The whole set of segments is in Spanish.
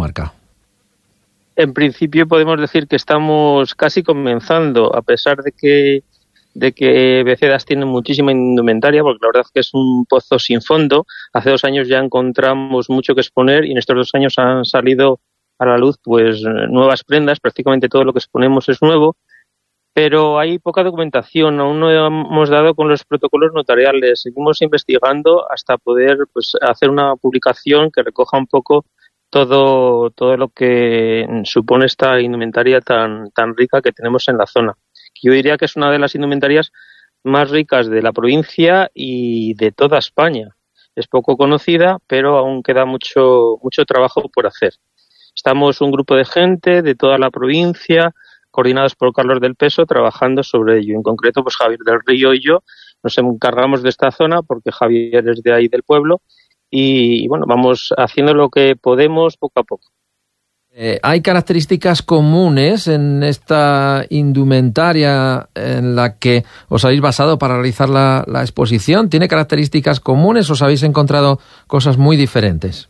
comarca? En principio podemos decir que estamos casi comenzando, a pesar de que Becedas tiene muchísima indumentaria, porque la verdad es que es un pozo sin fondo. Hace 2 años ya encontramos mucho que exponer y en estos 2 años han salido a la luz pues nuevas prendas, prácticamente todo lo que exponemos es nuevo, pero hay poca documentación, aún no hemos dado con los protocolos notariales, seguimos investigando hasta poder pues hacer una publicación que recoja un poco todo lo que supone esta indumentaria tan rica que tenemos en la zona. Yo diría que es una de las indumentarias más ricas de la provincia y de toda España. Es poco conocida, pero aún queda mucho trabajo por hacer. Estamos un grupo de gente de toda la provincia, coordinados por Carlos del Peso, trabajando sobre ello. En concreto, pues Javier del Río y yo nos encargamos de esta zona porque Javier es de ahí del pueblo y bueno, vamos haciendo lo que podemos poco a poco. ¿Hay características comunes en esta indumentaria en la que os habéis basado para realizar la exposición? ¿Tiene características comunes o os habéis encontrado cosas muy diferentes?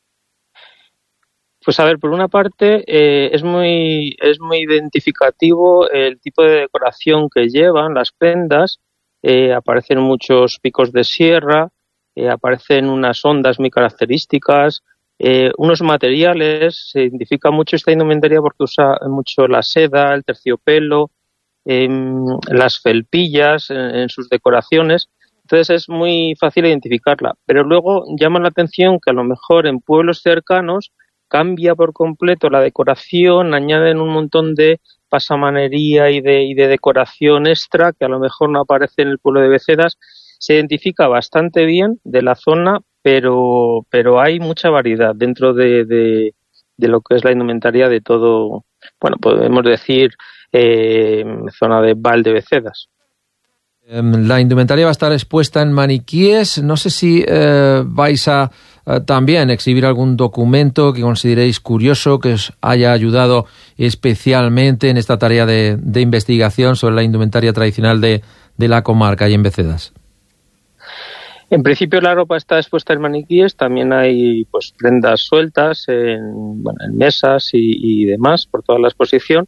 Pues a ver, por una parte es muy identificativo el tipo de decoración que llevan las prendas. Aparecen muchos picos de sierra, aparecen unas ondas muy características. Unos materiales, se identifica mucho esta indumentaria porque usa mucho la seda, el terciopelo, las felpillas en sus decoraciones, entonces es muy fácil identificarla, pero luego llama la atención que a lo mejor en pueblos cercanos cambia por completo la decoración, añaden un montón de pasamanería y de decoración extra que a lo mejor no aparece en el pueblo de Becedas. Se identifica bastante bien de la zona, pero hay mucha variedad dentro de lo que es la indumentaria de todo, bueno, podemos decir zona de Valdebecedas. La indumentaria va a estar expuesta en maniquíes. No sé si vais a también exhibir algún documento que consideréis curioso, que os haya ayudado especialmente en esta tarea de investigación sobre la indumentaria tradicional de la comarca y en Becedas. En principio la ropa está expuesta en maniquíes, también hay pues prendas sueltas en mesas y demás por toda la exposición.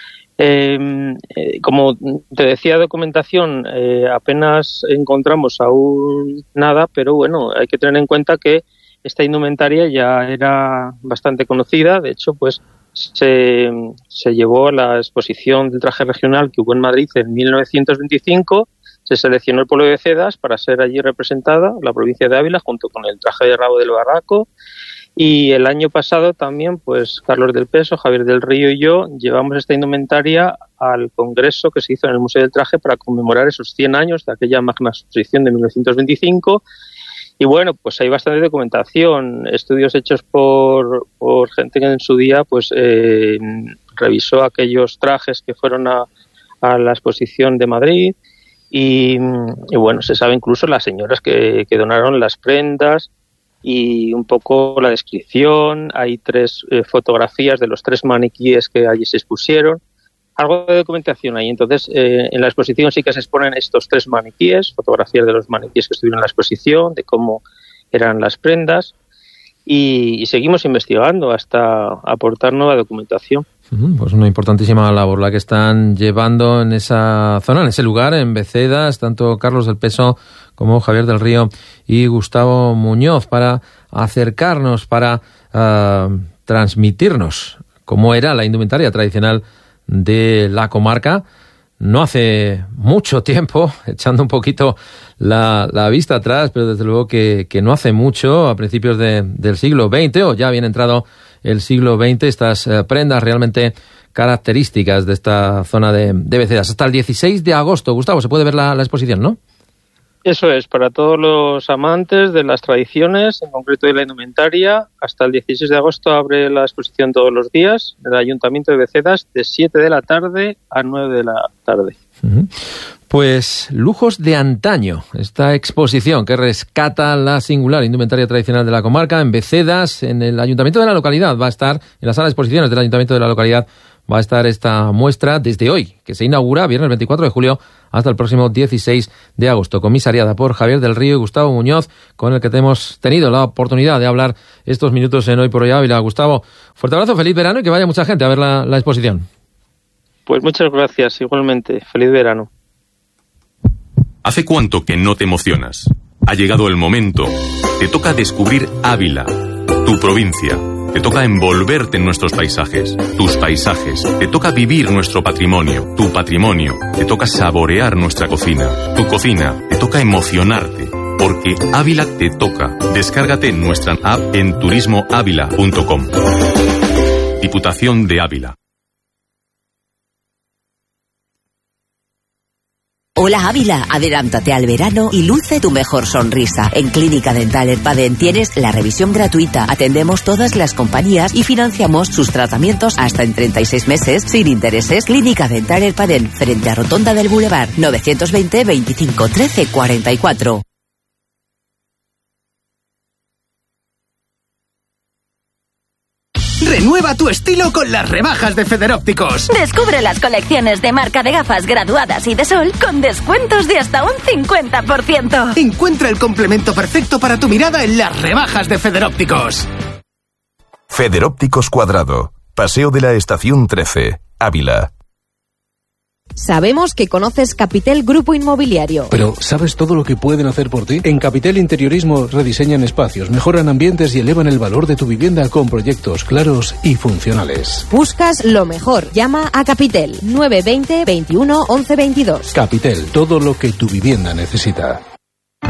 Como te decía, documentación apenas encontramos aún nada, pero bueno, hay que tener en cuenta que esta indumentaria ya era bastante conocida. De hecho, pues se llevó a la exposición del traje regional que hubo en Madrid en 1925. Se seleccionó el pueblo de Becedas para ser allí representada la provincia de Ávila junto con el traje de rabo del barraco. Y el año pasado también, pues Carlos del Peso, Javier del Río y yo llevamos esta indumentaria al congreso que se hizo en el Museo del Traje para conmemorar esos 100 años de aquella magna exposición de 1925. Y bueno, pues hay bastante documentación, estudios hechos por gente que en su día pues revisó aquellos trajes que fueron a la exposición de Madrid. Y bueno, se sabe incluso las señoras que donaron las prendas y un poco la descripción. Hay 3 fotografías de los 3 maniquíes que allí se expusieron. Algo de documentación ahí. Entonces, en la exposición sí que se exponen estos 3 maniquíes, fotografías de los maniquíes que estuvieron en la exposición, de cómo eran las prendas. Y seguimos investigando hasta aportar nueva documentación. Pues una importantísima labor la que están llevando en esa zona, en ese lugar, en Becedas, tanto Carlos del Peso como Javier del Río y Gustavo Muñoz, para acercarnos, para transmitirnos cómo era la indumentaria tradicional de la comarca. No hace mucho tiempo, echando un poquito la vista atrás, pero desde luego que no hace mucho, a principios del siglo XX, o ya bien entrado el siglo XX, estas prendas realmente características de esta zona de Becedas. Hasta el 16 de agosto, Gustavo, se puede ver la exposición, ¿no? Eso es, para todos los amantes de las tradiciones, en concreto de la indumentaria. Hasta el 16 de agosto abre la exposición todos los días en el Ayuntamiento de Becedas de 7 de la tarde a 9 de la tarde. Pues lujos de antaño, esta exposición que rescata la singular indumentaria tradicional de la comarca en Becedas, en el ayuntamiento de la localidad. Va a estar en la sala de exposiciones del ayuntamiento de la localidad va a estar esta muestra desde hoy, que se inaugura viernes 24 de julio hasta el próximo 16 de agosto, comisariada por Javier del Río y Gustavo Muñoz, con el que hemos tenido la oportunidad de hablar estos minutos en Hoy por Hoy Ávila. Gustavo, fuerte abrazo, feliz verano y que vaya mucha gente a ver la exposición. Pues muchas gracias, igualmente. Feliz verano. ¿Hace cuánto que no te emocionas? Ha llegado el momento. Te toca descubrir Ávila, tu provincia. Te toca envolverte en nuestros paisajes, tus paisajes. Te toca vivir nuestro patrimonio, tu patrimonio. Te toca saborear nuestra cocina, tu cocina. Te toca emocionarte, porque Ávila te toca. Descárgate nuestra app en turismoavila.com. Diputación de Ávila. Hola Ávila, adelántate al verano y luce tu mejor sonrisa. En Clínica Dental Erpaden tienes la revisión gratuita, atendemos todas las compañías y financiamos sus tratamientos hasta en 36 meses sin intereses. Clínica Dental Erpaden, frente a Rotonda del Boulevard, 920 25 13 44. Renueva tu estilo con las rebajas de Federópticos. Descubre las colecciones de marca de gafas graduadas y de sol con descuentos de hasta un 50%. Encuentra el complemento perfecto para tu mirada en las rebajas de Federópticos. Federópticos Cuadrado, Paseo de la Estación 13, Ávila. Sabemos que conoces Capitel Grupo Inmobiliario. Pero ¿sabes todo lo que pueden hacer por ti? En Capitel Interiorismo rediseñan espacios, mejoran ambientes y elevan el valor de tu vivienda con proyectos claros y funcionales. Buscas lo mejor. Llama a Capitel 920 21 11 22. Capitel, todo lo que tu vivienda necesita.